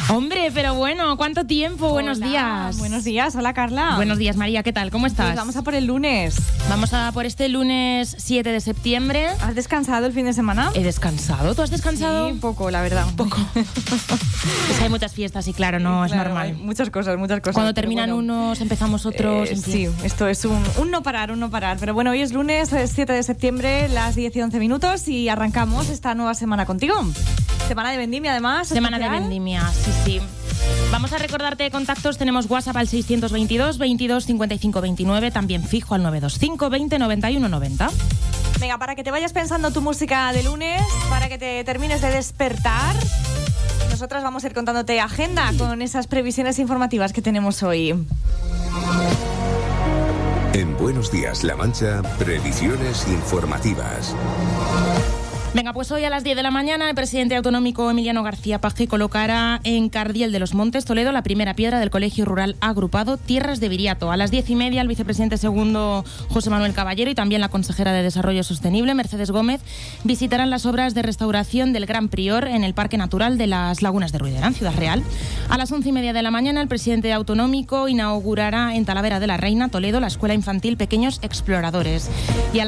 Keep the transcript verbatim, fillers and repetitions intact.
Hombre, pero bueno, ¿cuánto tiempo? Hola, buenos días. Buenos días, hola Carla. Buenos días, María, ¿qué tal? ¿Cómo estás? Pues vamos a por el lunes. Vamos a por este lunes siete de septiembre. ¿Has descansado el fin de semana? He descansado. ¿Tú has descansado? Sí, poco, la verdad. Poco. Pues hay muchas fiestas y claro, no Claro, es normal. hay muchas cosas, muchas cosas. Cuando pero terminan bueno, unos, empezamos otros. eh, en fin. sí, esto es un, un no parar, un no parar. Pero bueno, hoy es lunes, es siete de septiembre, las diez y once minutos y arrancamos esta nueva semana contigo. Semana de vendimia, además. Semana de especial. vendimia, sí, sí. Vamos a recordarte contactos, tenemos WhatsApp al seiscientos veintidós, veintidós, cincuenta y cinco veintinueve, también fijo al novecientos veinticinco, veinte, noventa y uno, noventa. Venga, para que te vayas pensando tu música de lunes, para que te termines de despertar, nosotras vamos a ir contándote agenda con esas previsiones informativas que tenemos hoy. En Buenos Días, La Mancha, previsiones informativas. Venga, pues hoy a las diez de la mañana el presidente autonómico Emiliano García Paje colocará en Cardiel de los Montes, Toledo, la primera piedra del Colegio Rural Agrupado Tierras de Viriato. A las diez y media el vicepresidente segundo José Manuel Caballero y también la consejera de Desarrollo Sostenible Mercedes Gómez visitarán las obras de restauración del Gran Prior en el Parque Natural de las Lagunas de Ruidera, en Ciudad Real. A las once y media de la mañana el presidente autonómico inaugurará en Talavera de la Reina, Toledo, la Escuela Infantil Pequeños Exploradores. Y a